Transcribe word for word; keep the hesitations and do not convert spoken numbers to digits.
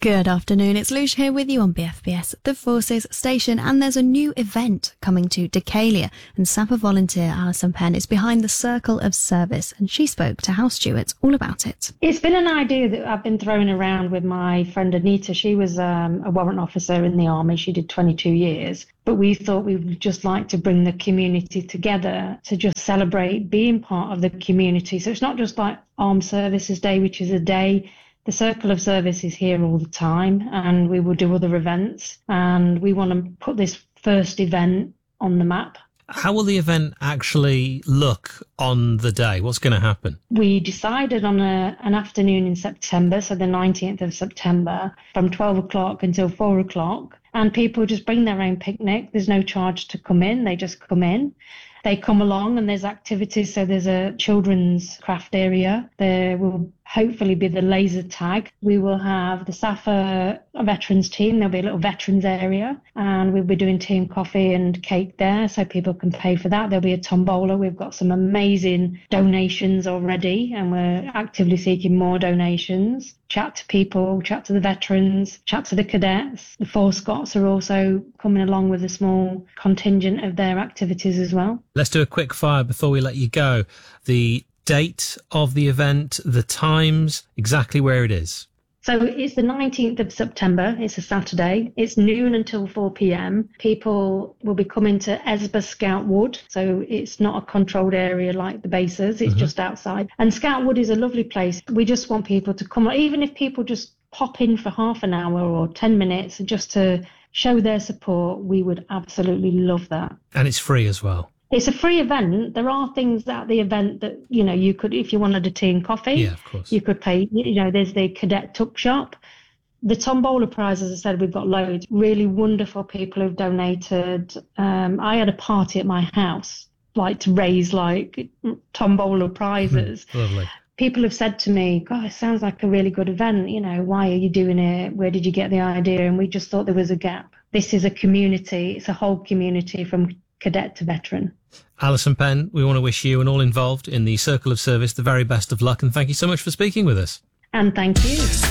Good afternoon, it's Lucia here with you on B F B S, the Forces station, and there's a new event coming to Decalia, and S A P A volunteer Alison Penn is behind the Circle of Service, and she spoke to House Stewards all about it. It's been an idea that I've been throwing around with my friend Anita. She was um, a warrant officer in the army. She did twenty-two years. But we thought we would just like to bring the community together to just celebrate being part of the community. So it's not just like Armed Services Day, which is a day. The Circle of Service is here all the time, and we will do other events. And we want to put this first event on the map. How will the event actually look on the day? What's going to happen? We decided on a, an afternoon in September, so the nineteenth of September, from twelve o'clock until four o'clock. And people just bring their own picnic. There's no charge to come in. They just come in. They come along and there's activities. So there's a children's craft area. There will hopefully be the laser tag. We will have the S A F A veterans team. There'll be a little veterans area, and we'll be doing tea and coffee and cake there so people can pay for that. There'll be a tombola. We've got some amazing donations already, and we're actively seeking more donations. Chat to people, chat to the veterans, chat to the cadets. The Four Scots are also coming along with a small contingent of their activities as well. Let's do a quick fire before we let you go. The date of the event, the times, exactly where it is. So it's the nineteenth of September. It's a Saturday. It's noon until four p.m. People will be coming to Esba Scout Wood. So it's not a controlled area like the bases. It's mm-hmm. just outside. And Scout Wood is a lovely place. We just want people to come, even if people just pop in for half an hour or ten minutes just to show their support, we would absolutely love that. And it's free as well. It's a free event. There are things at the event that, you know, you could, if you wanted a tea and coffee, yeah, of course. You could pay, you know, there's the cadet tuck shop. The tombola prize, as I said, we've got loads. Really wonderful people who've donated. Um, I had a party at my house, like to raise like tombola prizes. Lovely. People have said to me, God, it sounds like a really good event. You know, why are you doing it? Where did you get the idea? And we just thought there was a gap. This is a community. It's a whole community from cadet to veteran. Alison Penn, we want to wish you and all involved in the Circle of Service the very best of luck, and thank you so much for speaking with us. And thank you.